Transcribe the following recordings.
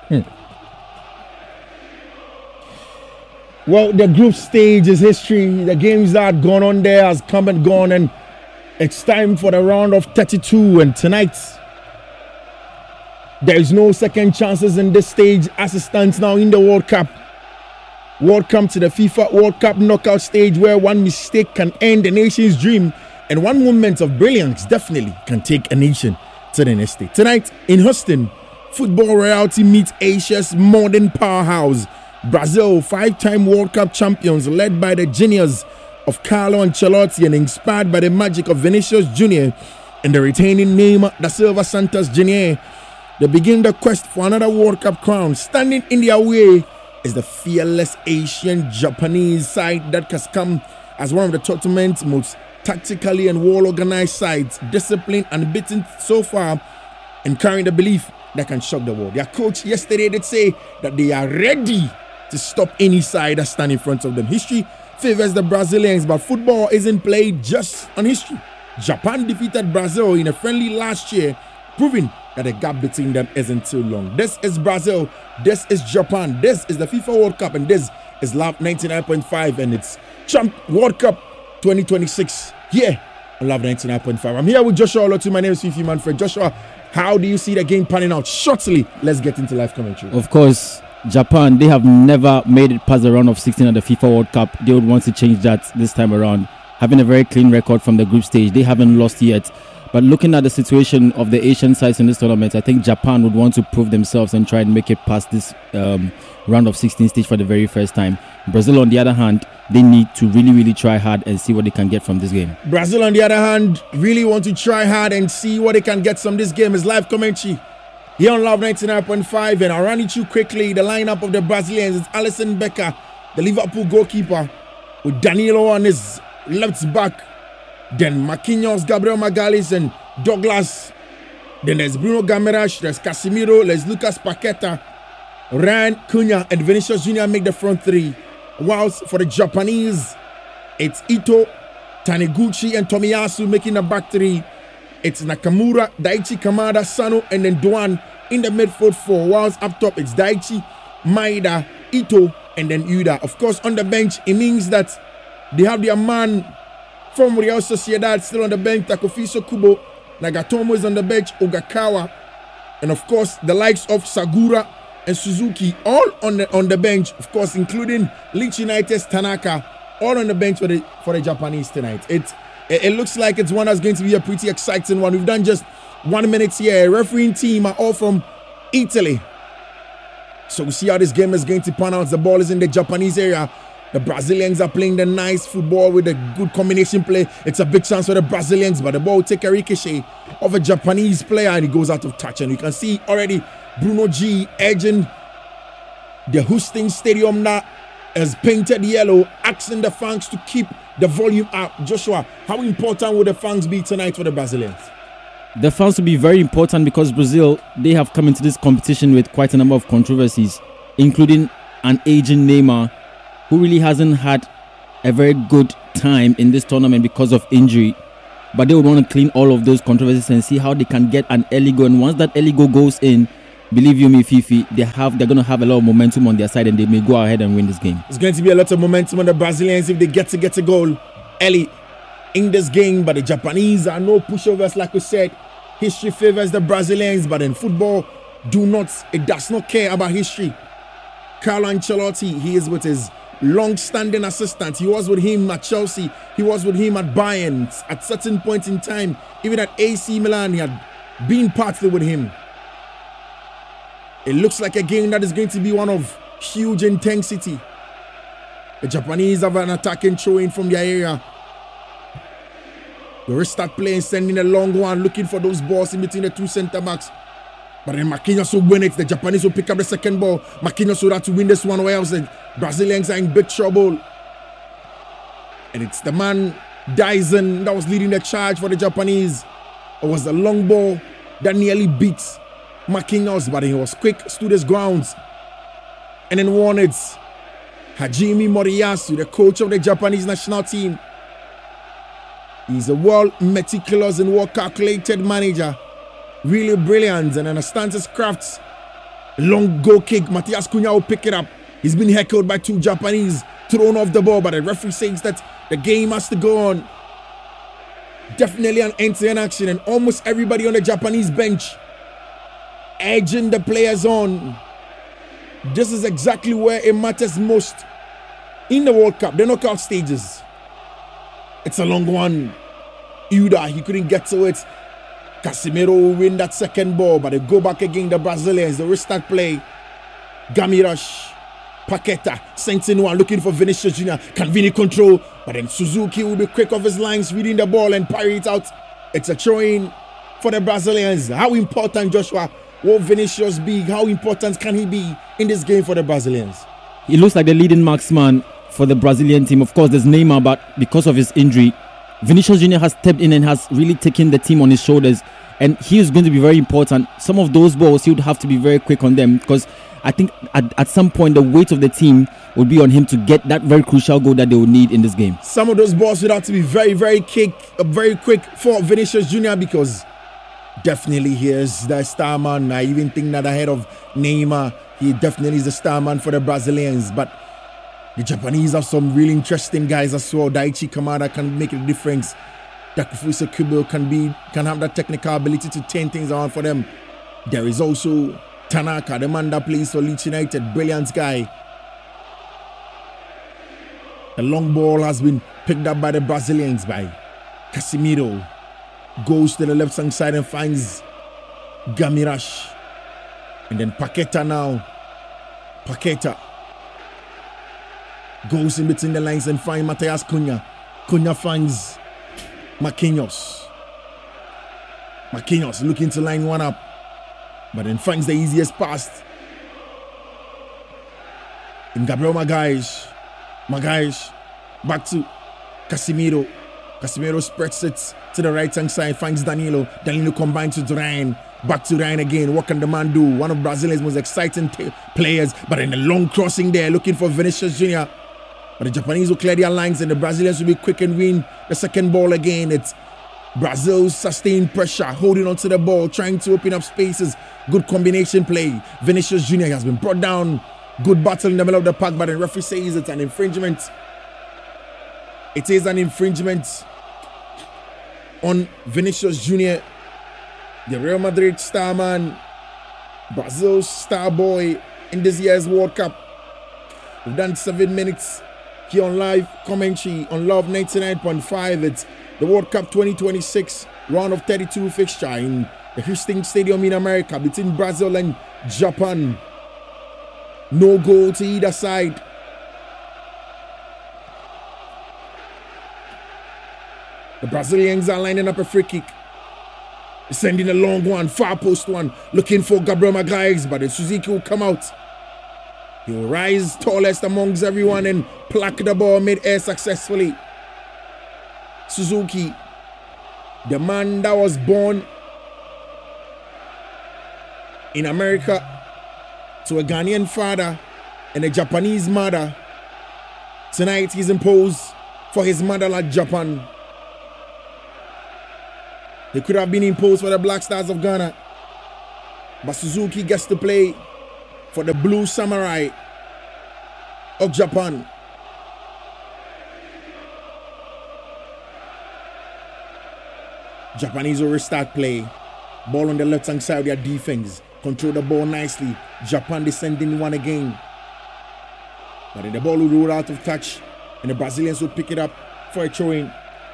Well, the group stage is history. The games that had gone on there has come and gone, and it's time for the round of 32. And tonight, there is no second chances in this stage as it stands now in the World Cup. Welcome to the FIFA World Cup knockout stage, where one mistake can end a nation's dream, and one moment of brilliance definitely can take a nation to the next stage. Tonight in Houston, football royalty meets Asia's modern powerhouse. Brazil, 5-time World Cup champions, led by the genius of Carlo Ancelotti and inspired by the magic of Vinicius Jr. and the retaining Neymar da Silva Santos Jr. They begin the quest for another World Cup crown. Standing in their way is the fearless Asian Japanese side that has come as one of the tournament's most tactically and well-organized sides, disciplined and beaten so far, and carrying the belief that can shock the world. Their coach yesterday did say that they are ready to stop any side that stand in front of them. History favors the Brazilians, but football isn't played just on history. Japan defeated Brazil in a friendly last year, proving that the gap between them isn't too long. This is Brazil, this is Japan, this is the FIFA World Cup, and this is Love 99.5, and it's Champ World Cup 2026 here on Love 99.5. I'm here with Joshua Olotu. My name is Fifi Manfred. Joshua, how do you see the game panning out? Shortly, let's get into live commentary. Of course, Japan, they have never made it past the round of 16 at the FIFA World Cup. They would want to change that this time around. Having a very clean record from the group stage, they haven't lost yet. But looking at the situation of the Asian sides in this tournament, I think Japan would want to prove themselves and try and make it past this round of 16 stage for the very first time. Brazil, on the other hand, they need to really try hard and see what they can get from this game. Brazil, on the other hand, really want to try hard and see what they can get from this game. It's live commentary here on Love 99.5, and I'll run it through quickly. The lineup of the Brazilians is Alisson Becker, the Liverpool goalkeeper, with Danilo on his left back. Then Marquinhos, Gabriel Magalhães, and Douglas. Then there's Bruno Guimaraes, there's Casemiro, there's Lucas Paqueta, Ryan Cunha, and Vinicius Jr. make the front three. Whilst for the Japanese, it's Ito, Taniguchi, and Tomiyasu making the back three. It's Nakamura, Daichi Kamada, Sano, and then Duan in the midfield four. Whilst up top, it's Daichi, Maeda, Ito, and then Uda. Of course, on the bench, it means that they have their man from Real Sociedad still on the bench, Takefusa Kubo. Nagatomo is on the bench, Ogakawa, and of course the likes of Sagura and Suzuki all on the bench, of course, including Leeds United's Tanaka, all on the bench for the Japanese tonight. It looks like it's one that's going to be a pretty exciting one. We've done just 1 minute here. Refereeing team are all from Italy, so we see how this game is going to pan out. The ball is in the Japanese area. The Brazilians are playing the nice football with a good combination play. It's a big chance for the Brazilians, but the ball will take a ricochet of a Japanese player and it goes out of touch. And you can see already Bruno G edging the Houston Stadium now as painted yellow, asking the fans to keep the volume up. Joshua, how important will the fans be tonight for the Brazilians? The fans will be very important because Brazil, they have come into this competition with quite a number of controversies, including an aging Neymar, who really hasn't had a very good time in this tournament because of injury. But they would want to clean all of those controversies and see how they can get an early goal. And once that early goal goes in, believe you me, Fifi, they're going to have a lot of momentum on their side and they may go ahead and win this game. There's going to be a lot of momentum on the Brazilians if they get a goal early in this game. But the Japanese are no pushovers, like we said. History favors the Brazilians, but in football, it does not care about history. Carlo Ancelotti, he is with his long-standing assistant. He was with him at Chelsea. He was with him at Bayern. At certain points in time, even at AC Milan, he had been partly with him. It looks like a game that is going to be one of huge intensity. The Japanese have an attacking throw-in from their area. They restart playing, sending a long one, looking for those balls in between the two centre-backs. But then Marquinhos will win it. The Japanese will pick up the second ball. Marquinhos will have to win this one, or else the Brazilians are in big trouble. And it's the man, Dyson, that was leading the charge for the Japanese. It was the long ball that nearly beat Marquinhos, but he was quick, stood his grounds. And then won it. Hajime Moriyasu, the coach of the Japanese national team. He's a well-meticulous and well-calculated manager. Really brilliant and understands his crafts. Long goal kick. Matheus Cunha will pick it up. He's been heckled by 2 Japanese. Thrown off the ball, but the referee says that the game has to go on. Definitely an end-to-end action, and almost everybody on the Japanese bench edging the players on. This is exactly where it matters most in the World Cup, the knockout stages. It's a long one. Uda, he couldn't get to it. Casemiro will win that second ball, but they go back again, the Brazilians. The restart play. Gamirash, Paqueta, Saint-Noir looking for Vinicius Jr. Can Vini control? But then Suzuki will be quick off his lines, reading the ball and parry it out. It's a throw-in for the Brazilians. How important, Joshua, will Vinicius be? How important can he be in this game for the Brazilians? He looks like the leading marksman for the Brazilian team. Of course, there's Neymar, but because of his injury, Vinicius Jr. has stepped in and has really taken the team on his shoulders. And he is going to be very important. Some of those balls, he would have to be very quick on them, because I think at some point the weight of the team would be on him to get that very crucial goal that they will need in this game. Some of those balls would have to be very, very quick for Vinicius Jr. because definitely he is the star man. I even think that ahead of Neymar, he definitely is the star man for the Brazilians. But the Japanese have some really interesting guys as well. Daichi Kamada can make a difference. Takefusa Kubo can have that technical ability to turn things around for them. There is also Tanaka, the man that plays for Leeds United, brilliant guy. The long ball has been picked up by the Brazilians by Casemiro. Goes to the left hand side and finds Gamirash. And then Paqueta now. Paqueta goes in between the lines and finds Matheus Cunha. Cunha finds Marquinhos. Marquinhos looking to line one up, but then finds the easiest pass in Gabriel Magalhães. Magalhães back to Casemiro. Casemiro spreads it to the right hand side, finds Danilo. Danilo combines with Ryan. Back to Ryan again. What can the man do? One of Brazil's most exciting players, but in a long crossing there, looking for Vinicius Jr. But the Japanese will clear their lines and the Brazilians will be quick and win the second ball again. It's Brazil's sustained pressure, holding onto the ball, trying to open up spaces. Good combination play. Vinicius Jr. has been brought down. Good battle in the middle of the park, but the referee says it's an infringement. It is an infringement on Vinicius Jr., the Real Madrid star man, Brazil's star boy in this year's World Cup. We've done 7 minutes here on live commentary on Love 99.5. It's the World Cup 2026 round of 32 fixture in the Houston Stadium in America between Brazil and Japan. No goal to either side. The Brazilians are lining up a free kick. Sending a long one, far post one, looking for Gabriel Magalhães, but the Suzuki will come out. He will rise tallest amongst everyone and pluck the ball mid-air successfully. Suzuki, the man that was born in America to a Ghanaian father and a Japanese mother. Tonight he's imposed for his motherland, Japan. He could have been imposed for the Black Stars of Ghana, but Suzuki gets to play for the Blue Samurai of Japan. Japanese will restart play. Ball on the left hand side of their defense. Control the ball nicely. Japan descending one again. But then the ball will roll out of touch and the Brazilians will pick it up for a throw-in.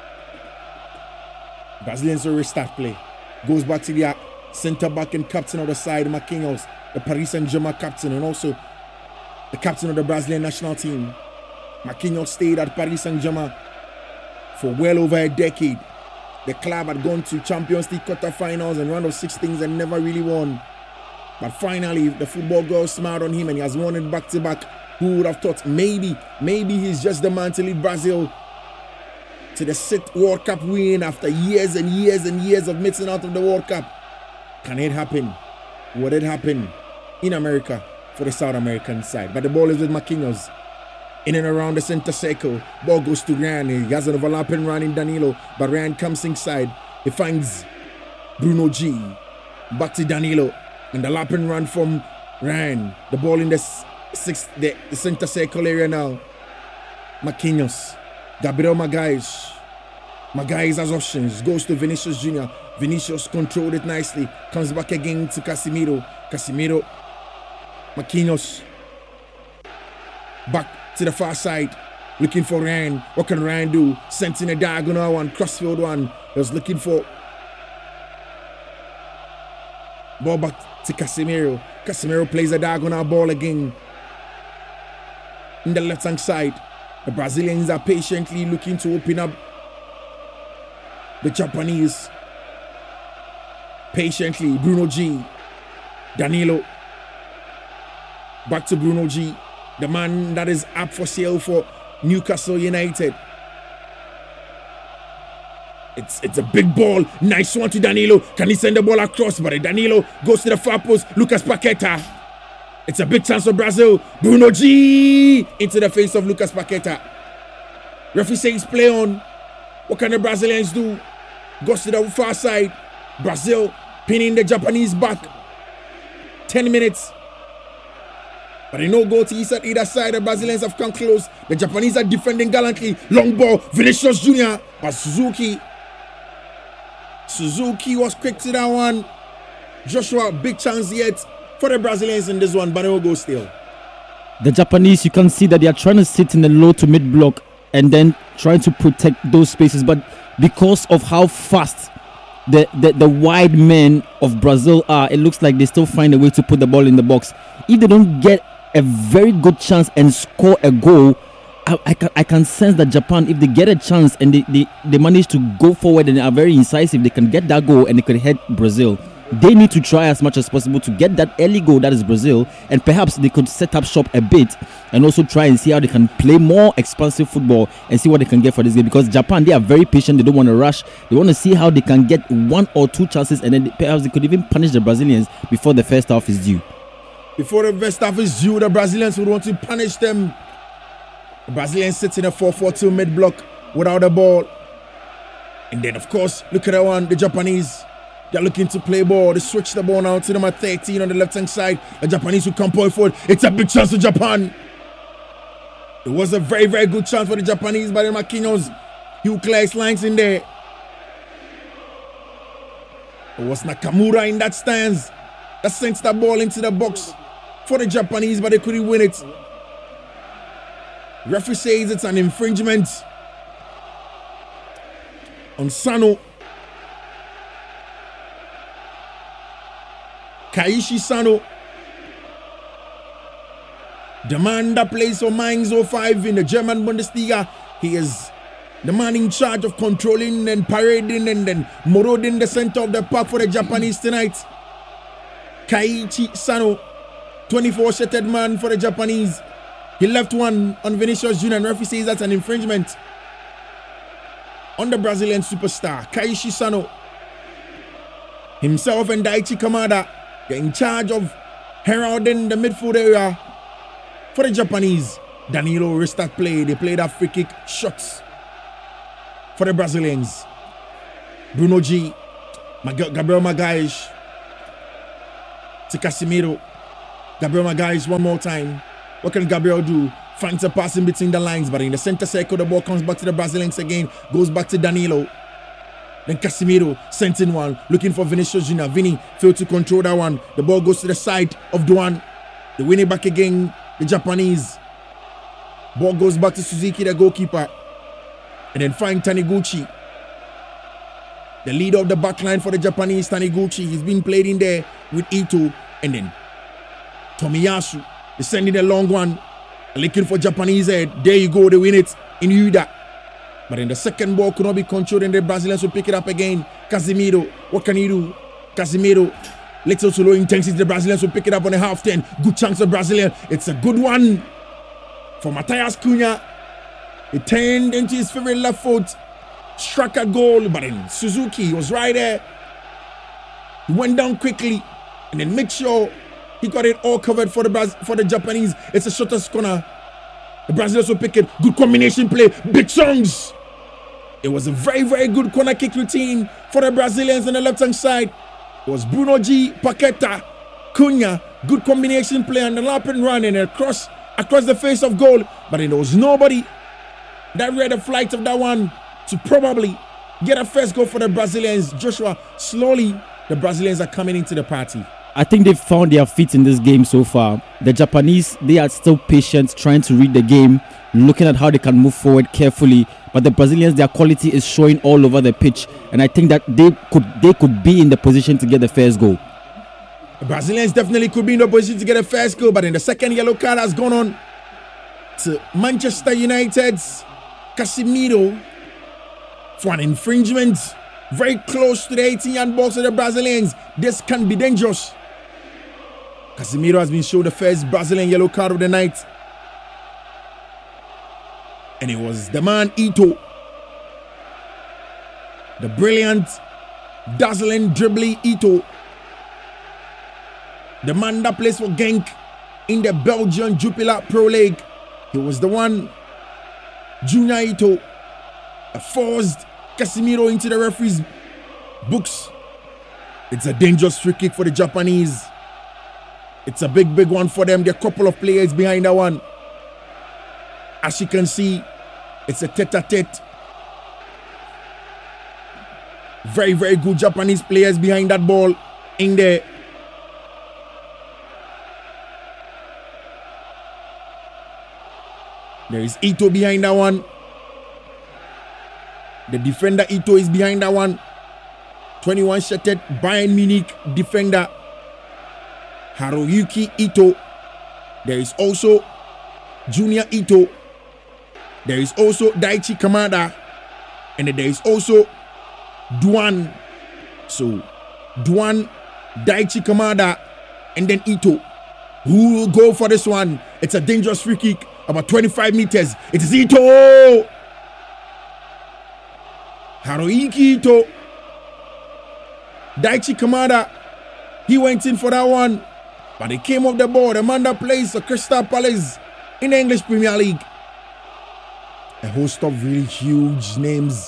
Brazilians will restart play. Goes back to their centre back and captain of the side, Marquinhos, the Paris Saint-Germain captain, and also the captain of the Brazilian national team. Marquinhos stayed at Paris Saint-Germain for well over a decade. The club had gone to Champions League quarterfinals and round of 16s and never really won. But finally, the football girls smiled on him and he has won it back to back. Who would have thought maybe he's just the man to lead Brazil to the 6th World Cup win after years and years and years of missing out of the World Cup. Can it happen? Would it happen in America for the South American side? But the ball is with Marquinhos. In and around the center circle. Ball goes to Ryan. He has an overlapping run in Danilo. But Ryan comes inside. He finds Bruno G. Back to Danilo. And the lapping run from Ryan, the ball in the center circle area now. Marquinhos, Gabriel Magalhães. Magalhães has options, goes to Vinicius Jr. Vinicius controlled it nicely, comes back again to Casemiro. Casemiro, Marquinhos, back to the far side, looking for Ryan. What can Ryan do? Sent in a diagonal one, crossfield one. He was looking for ball back to Casemiro. Casemiro plays a diagonal ball again in the left hand side. The Brazilians are patiently looking to open up the Japanese. Patiently, Bruno G. Danilo. Back to Bruno G. The man that is up for sale for Newcastle United. It's a big ball. Nice one to Danilo. Can he send the ball across? But Danilo goes to the far post. Lucas Paqueta. It's a big chance for Brazil. Bruno G. Into the face of Lucas Paqueta. Referee says play on. What can the Brazilians do? Goes to the far side. Brazil pinning the Japanese back. 10 minutes. But they no goal to either side. The Brazilians have come close. The Japanese are defending gallantly. Long ball. Vinicius Jr. But Suzuki was quick to that one. Joshua, big chance yet for the Brazilians in this one, but no goal still. The Japanese, you can see that they are trying to sit in the low to mid block and then trying to protect those spaces. But because of how fast the wide men of Brazil are, it looks like they still find a way to put the ball in the box. If they don't get a very good chance and score a goal, I can sense that Japan, if they get a chance and they manage to go forward and are very incisive, they can get that goal and they could hit Brazil. They need to try as much as possible to get that early goal, that is Brazil, and perhaps they could set up shop a bit and also try and see how they can play more expansive football and see what they can get for this game. Because Japan, they are very patient, they don't want to rush, they want to see how they can get one or two chances and then perhaps they could even punish the Brazilians before the first half is due. Before the first half is due, the Brazilians would want to punish them. The Brazilians sit in a 4-4-2 mid-block without the ball. And then, of course, look at that one, the Japanese. They're looking to play ball. They switch the ball now to number 13 on the left-hand side. The Japanese will come point forward. It's a big chance for Japan. It was a very, very good chance for the Japanese by the Marquinhos. Hugh Clark's lines in there. It was Nakamura in that stance that sent the ball into the box for the Japanese, but they couldn't win it. Referee says it's an infringement on Sano. Kaishi Sano, the man that plays for Mainz 05 in the German Bundesliga. He is the man in charge of controlling and parading and then marauding the center of the park for the Japanese tonight. Kaiichi Sano, 24-shirted man for the Japanese. He left one on Vinicius Jr. and referee says that's an infringement on the Brazilian superstar. Kaiichi Sano, himself and Daichi Kamada, they're in charge of heralding the midfield area for the Japanese. Danilo restart play. They played that free kick shots for the Brazilians. Bruno G, Gabriel Magalhães to Casemiro. Gabriel Magalhães one more time. What can Gabriel do? Finds a pass in between the lines, but in the center circle, the ball comes back to the Brazilians again. Goes back to Danilo. Then Casemiro sent in one, looking for Vinicius Jr. Vini failed to control that one. The ball goes to the side of Duan. They win it back again, the Japanese. Ball goes back to Suzuki, the goalkeeper. And then find Taniguchi, the leader of the back line for the Japanese. Taniguchi, he's been played in there with Ito. And then Tomiyasu is sending a long one, looking for Japanese head. There you go, they win it in Yuda. But then the second ball could not be controlled and the Brazilians will pick it up again. Casemiro, what can he do? Casemiro, little to low intensity. The Brazilians will pick it up on a half 10. Good chance for Brazilian. It's a good one for Matheus Cunha. He turned into his favorite left foot, struck a goal, but then Suzuki was right there. He went down quickly and then make sure he got it all covered for the Japanese. It's a shorter's corner. The Brazilians will pick it. Good combination play. Big songs. It was a very, very good corner kick routine for the Brazilians on the left-hand side. It was Bruno G. Paqueta Cunha, good combination play and the lap and run and across the face of goal. But there was nobody that read the flight of that one to probably get a first goal for the Brazilians. Joshua, slowly the Brazilians are coming into the party. I think they've found their feet in this game so far. The Japanese, they are still patient, trying to read the game, looking at how they can move forward carefully. But the Brazilians, their quality is showing all over the pitch, and I think that they could be in the position to get the first goal. The Brazilians definitely could be in the position to get a first goal, but then the second yellow card has gone on to Manchester United's Casemiro for an infringement very close to the 18-yard box of the Brazilians. This can be dangerous. Casemiro has been shown the first Brazilian yellow card of the night. And it was the man Ito. The brilliant, dazzling, dribbling Ito. The man that plays for Genk in the Belgian Jupiler Pro League. He was the one, Junior Ito, forced Casemiro into the referee's books. It's a dangerous free kick for the Japanese. It's a big one for them. There are a couple of players behind that one. As you can see, it's a tete-a-tete. Very good Japanese players behind that ball in there. There is Ito behind that one. The defender Ito is behind that one. 21-shirted Bayern Munich defender Haruyuki Ito. There is also Junior Ito. There is also Daichi Kamada. And there is also Duan. So Duan, Daichi Kamada, and then Ito. Who will go for this one? It's a dangerous free kick. About 25 meters. It is Ito. Haruiki Ito. Daichi Kamada. He went in for that one. But he came off the ball. The man that plays for Crystal Palace in the English Premier League. A host of really huge names.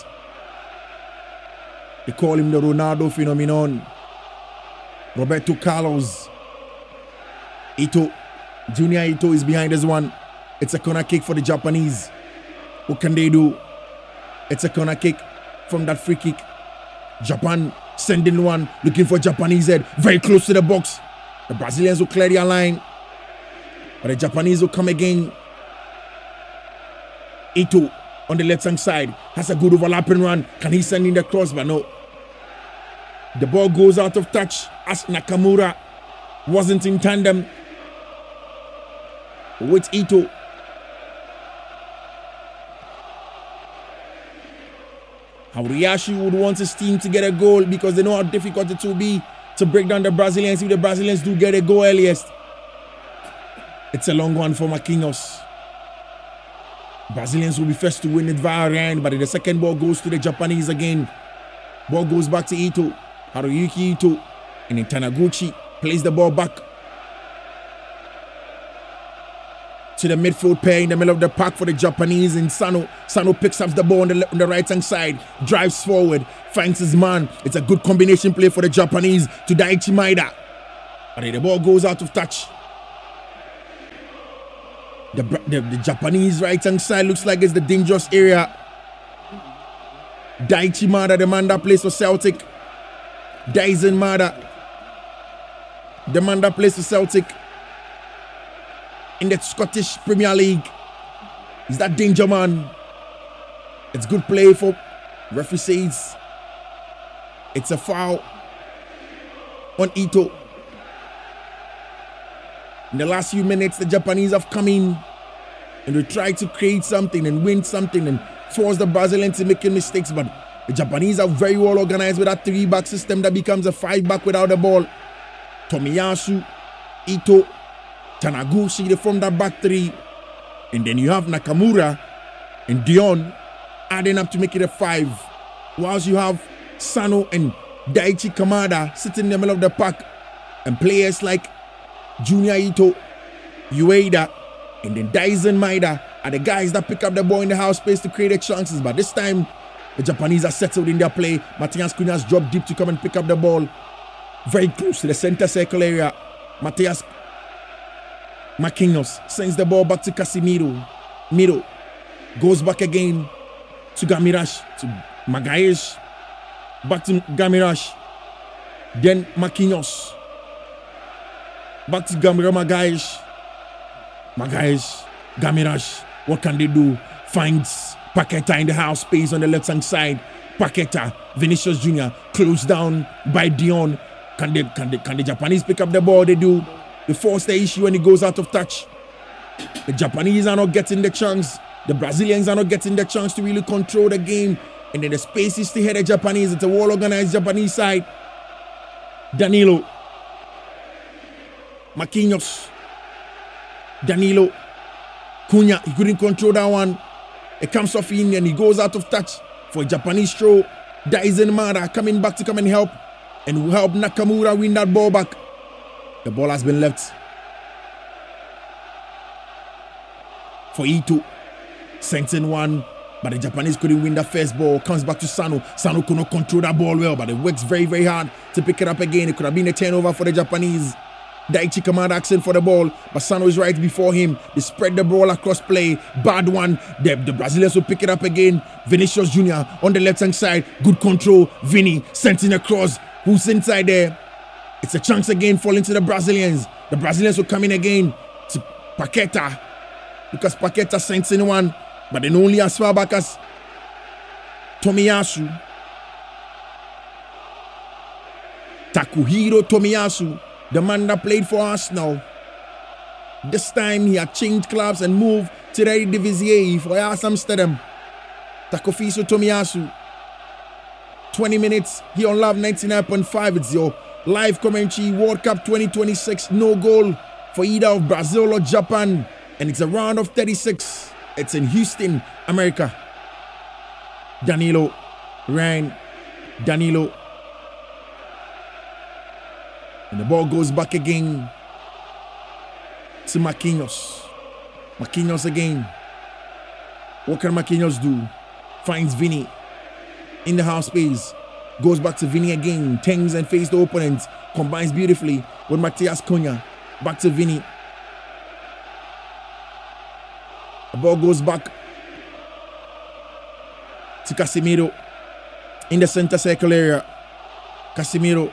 They call him the Ronaldo phenomenon. Roberto Carlos. Ito. Junior Ito is behind this one. It's a corner kick for the Japanese. What can they do? It's a corner kick from that free kick. Japan sending one, looking for Japanese head, very close to the box. The Brazilians will clear their line, but the Japanese will come again. Ito on the left-hand side has a good overlapping run. Can he send in the cross? But no. The ball goes out of touch as Nakamura wasn't in tandem with Ito. Hauriyashi would want his team to get a goal because they know how difficult it will be to break down the Brazilians if the Brazilians do get a goal earliest. It's a long one for Marquinhos. Brazilians will be first to win it via hand, but the second ball goes to the Japanese again. Ball goes back to Ito. Haruyuki Ito. And then Taniguchi plays the ball back to the midfield pair in the middle of the park for the Japanese, and Sano. Sano picks up the ball on the right-hand side, drives forward, finds his man. It's a good combination play for the Japanese to Daichi Maeda. But the ball goes out of touch. The Japanese right-hand side looks like it's the dangerous area. Daichi Maeda, the man that plays for Celtic. Daisen Maeda, the man that plays for Celtic in the Scottish Premier League. He's that danger man. It's good play for referee says it's a foul on Ito. In the last few minutes, the Japanese have come in and they try to create something and win something and force the Brazilians to making mistakes, but the Japanese are very well organized with that 3-back system that becomes a 5-back without the ball. Tomiyasu, Ito, Taniguchi, they form that back three. And then you have Nakamura and Dion adding up to make it a 5. Whilst you have Sano and Daichi Kamada sitting in the middle of the pack. And players like Junior Ito, Ueda, and then Daisen Maeda are the guys that pick up the ball in the half space to create the chances. But this time, the Japanese are settled in their play. Matías Cunha has dropped deep to come and pick up the ball. Very close to the center circle area. Mateus Marquinhos sends the ball back to Casemiro. Miro goes back again to Gamirash, to Magalhães, back to Gamirash, then Marquinhos, back to Magalhães, Gamirash, what can they do? Finds Paqueta in the half space on the left hand side. Paqueta, Vinicius Jr. closed down by Dion. Can the Japanese pick up the ball? They do. They force the issue and it goes out of touch. The Japanese are not getting the chance. The Brazilians are not getting the chance to really control the game. And then the space is still here, the Japanese. It's a well-organized Japanese side. Danilo. Marquinhos. Danilo. Cunha. He couldn't control that one. It comes off in and he goes out of touch for a Japanese throw. Daisen Mara coming back to come and help. And will help Nakamura win that ball back. The ball has been left for Ito. Sent in one, but the Japanese couldn't win the first ball. Comes back to Sano. Sano could not control that ball well, but it works very, very hard to pick it up again. It could have been a turnover for the Japanese. Daichi Kamada asking for the ball, but Sano is right before him. They spread the ball across play. Bad one. The Brazilians will pick it up again. Vinicius Jr. on the left-hand side. Good control. Vini sent in across. Who's inside there? It's a chance again falling to the Brazilians. The Brazilians will come in again to Paqueta. Because Paqueta sent in one, but then only as far back as Tomiyasu. Takuhiro Tomiyasu, the man that played for Arsenal. This time he had changed clubs and moved to the Eredivisie for Ajax Amsterdam. Takufiso Tomiyasu. 20 minutes here on Love 99.5. It's your live commentary, World Cup 2026. No goal for either of Brazil or Japan. And it's a round of 36. It's in Houston, America. Danilo. Ryan. Danilo. And the ball goes back again to Marquinhos. Marquinhos again. What can Marquinhos do? Finds Vini in the half space. Goes back to Vini again. Tangs and faces the opponent. Combines beautifully with Mateus Cunha. Back to Vini. The ball goes back to Casemiro in the center circle area. Casemiro.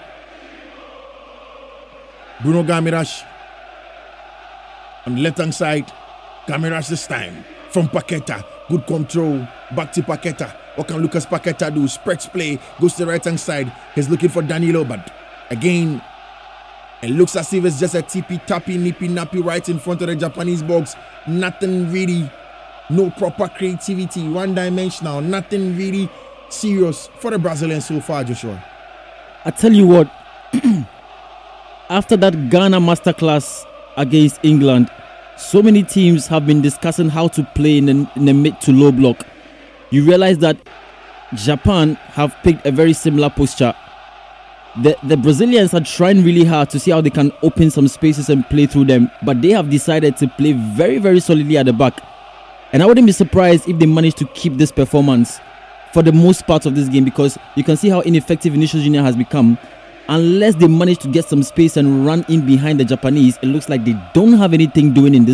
Bruno Gamirash on the left hand side. Gamirash this time from Paqueta. Good control. Back to Paqueta. What can Lucas Paqueta do? Spreads play. Goes to the right hand side. He's looking for Danilo, but again, it looks as if it's just a tippy-tappy, nippy-nappy right in front of the Japanese box. Nothing really, no proper creativity, one-dimensional, nothing really serious for the Brazilians so far, Joshua. I tell you what, after that Ghana masterclass against England, so many teams have been discussing how to play in the mid to low block. You realize that Japan have picked a very similar posture. The Brazilians are trying really hard to see how they can open some spaces and play through them, but they have decided to play very, very solidly at the back. And I wouldn't be surprised if they manage to keep this performance for the most part of this game, because you can see how ineffective Vinicius Jr. has become. Unless they manage to get some space and run in behind the Japanese, it looks like they don't have anything doing in this